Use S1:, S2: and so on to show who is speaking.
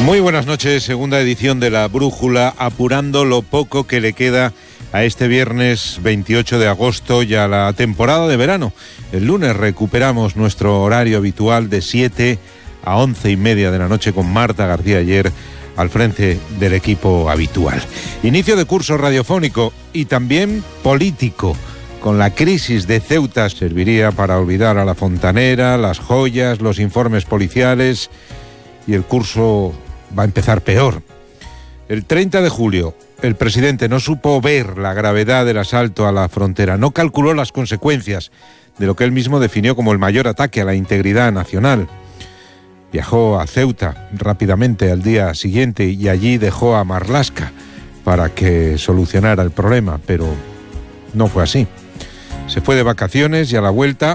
S1: Muy buenas noches, segunda edición de La Brújula, apurando lo poco que le queda a este viernes 28 de agosto y a la temporada de verano. El lunes recuperamos nuestro horario habitual de 7 a 11:30 de la noche con Marta García Aller al frente del equipo habitual. Inicio de curso radiofónico y también político. Con la crisis de Ceuta serviría para olvidar a la fontanera, las joyas, los informes policiales, y el curso va a empezar peor. El 30 de julio, el presidente no supo ver la gravedad del asalto a la frontera, no calculó las consecuencias de lo que él mismo definió como el mayor ataque a la integridad nacional. Viajó a Ceuta rápidamente al día siguiente y allí dejó a Marlaska para que solucionara el problema, pero no fue así. Se fue de vacaciones y a la vuelta